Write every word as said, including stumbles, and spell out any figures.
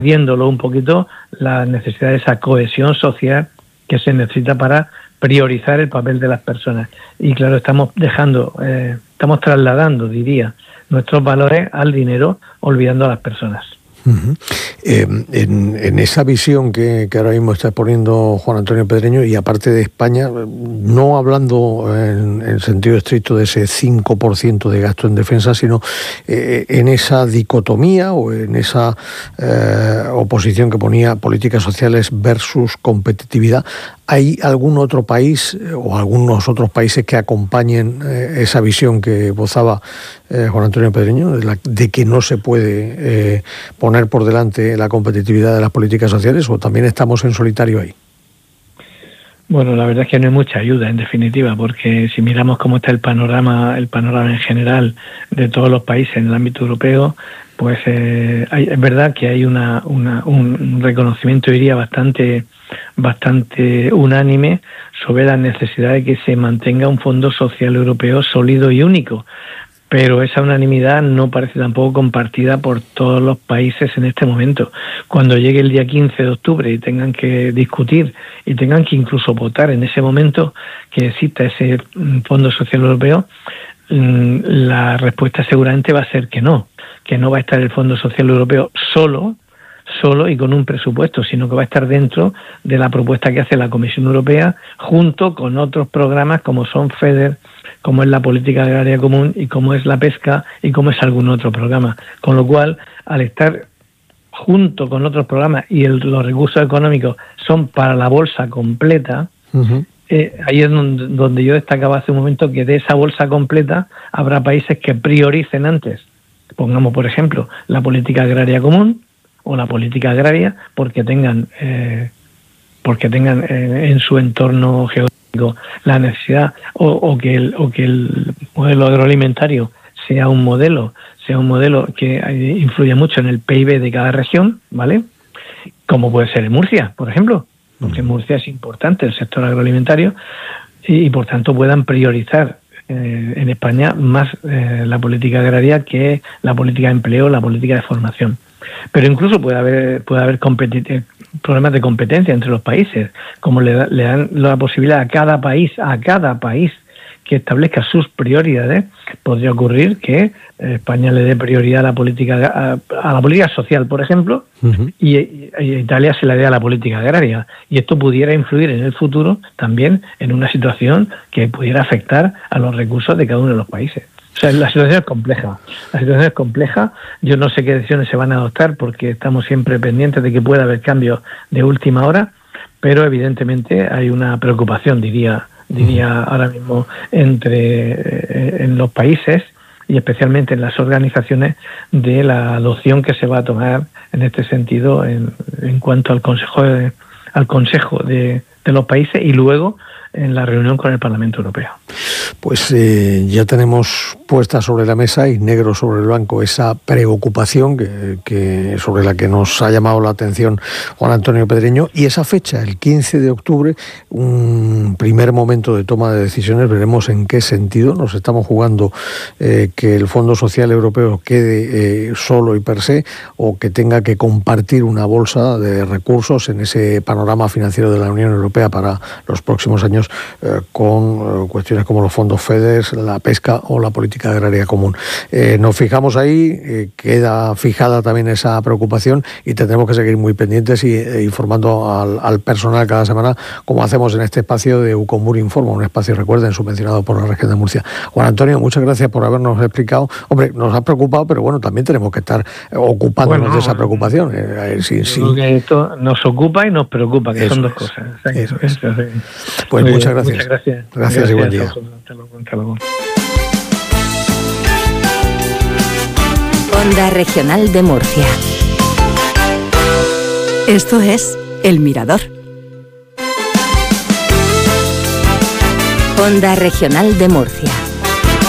viéndolo un poquito, la necesidad de esa cohesión social que se necesita para priorizar el papel de las personas. Y claro, estamos dejando, eh, estamos trasladando, diría, nuestros valores al dinero, olvidando a las personas. Uh-huh. Eh, en, en esa visión que, que ahora mismo está poniendo Juan Antonio Pedreño, y aparte de España, no hablando en, en sentido estricto de ese cinco por ciento de gasto en defensa, sino eh, en esa dicotomía o en esa eh, oposición que ponía políticas sociales versus competitividad, ¿hay algún otro país o algunos otros países que acompañen eh, esa visión que esbozaba eh, Juan Antonio Pedreño, de, la, de que no se puede eh, poner por delante la competitividad de las políticas sociales, o también estamos en solitario ahí? Bueno, la verdad es que no hay mucha ayuda, en definitiva, porque si miramos cómo está el panorama, el panorama en general de todos los países en el ámbito europeo, pues eh, hay, es verdad que hay una, una un reconocimiento, diría, bastante bastante unánime sobre la necesidad de que se mantenga un fondo social europeo sólido y único. Pero esa unanimidad no parece tampoco compartida por todos los países en este momento. Cuando llegue el día quince de octubre y tengan que discutir y tengan que incluso votar en ese momento que exista ese Fondo Social Europeo, la respuesta seguramente va a ser que no, que no va a estar el Fondo Social Europeo solo, solo y con un presupuesto, sino que va a estar dentro de la propuesta que hace la Comisión Europea, junto con otros programas como son FEDER, como es la política agraria común y como es la pesca y como es algún otro programa. Con lo cual, al estar junto con otros programas y el, los recursos económicos son para la bolsa completa, uh-huh. eh, ahí es donde, donde yo destacaba hace un momento que de esa bolsa completa habrá países que prioricen antes, pongamos por ejemplo, la política agraria común o la política agraria, porque tengan, eh, porque tengan eh, en su entorno geográfico la necesidad o, o que el o que el modelo agroalimentario sea un modelo sea un modelo que influya mucho en el P I B de cada región, ¿vale? Como puede ser en Murcia, por ejemplo, porque en Murcia es importante el sector agroalimentario y, y por tanto puedan priorizar eh, en España más eh, la política agraria que la política de empleo, la política de formación. Pero incluso puede haber puede haber competi- problemas de competencia entre los países, como le, da, le dan la posibilidad a cada país, a cada país que establezca sus prioridades. Podría ocurrir que España le dé prioridad a la política a, a la política social, por ejemplo, uh-huh. y, y, y Italia se la dé a la política agraria. Y esto pudiera influir en el futuro también en una situación que pudiera afectar a los recursos de cada uno de los países. O sea, la situación es compleja. La situación es compleja. Yo no sé qué decisiones se van a adoptar porque estamos siempre pendientes de que pueda haber cambios de última hora, pero evidentemente hay una preocupación, diría, diría ahora mismo, entre eh, en los países y especialmente en las organizaciones, de la adopción que se va a tomar en este sentido en, en cuanto al Consejo de, al Consejo de, de los países y luego en la reunión con el Parlamento Europeo. Pues eh, ya tenemos puesta sobre la mesa y negro sobre el blanco esa preocupación que, que sobre la que nos ha llamado la atención Juan Antonio Pedreño, y esa fecha, el quince de octubre, un primer momento de toma de decisiones. Veremos en qué sentido nos estamos jugando eh, que el Fondo Social Europeo quede eh, solo y per se, o que tenga que compartir una bolsa de recursos en ese panorama financiero de la Unión Europea para los próximos años eh, con eh, cuestiones como los fondos FEDER, la pesca o la política agraria común. Eh, nos fijamos ahí, eh, queda fijada también esa preocupación y tendremos que seguir muy pendientes y eh, informando al, al personal cada semana, como hacemos en este espacio de Ucomur Informa, un espacio, recuerden, subvencionado por la región de Murcia. Juan Antonio, muchas gracias por habernos explicado. Hombre, nos ha preocupado, pero bueno, también tenemos que estar ocupándonos bueno, de esa preocupación. Eh, eh, sí, sí. Que esto nos ocupa y nos preocupa, que eso son dos es, cosas. Eso es. Eso es. Pues Muy muchas bien, gracias. Muchas gracias. Gracias, gracias y buen día. Hasta luego, hasta luego. Onda Regional de Murcia. Esto es El Mirador. Onda Regional de Murcia.